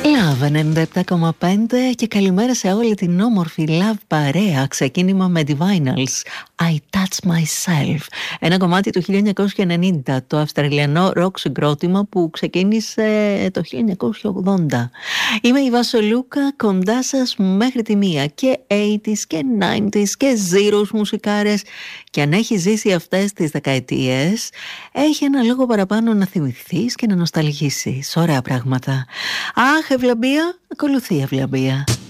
Love 97,5 και καλημέρα σε όλη την όμορφη Love παρέα. Ξεκίνημα με Divinals, I Touch Myself. Ένα κομμάτι του 1990, το αυστραλιανό ροκ συγκρότημα που ξεκίνησε το 1980. Είμαι η Βασολούκα, κοντά σας μέχρι τη μία, και 80s και 90s και zeros μουσικάρες. Και αν έχει ζήσει αυτές τις δεκαετίες, έχει ένα λόγο παραπάνω να θυμηθείς και να νοσταλγήσεις. Ωραία πράγματα. Αχ, ευλαμπία, ακολουθεί ευλαμπία.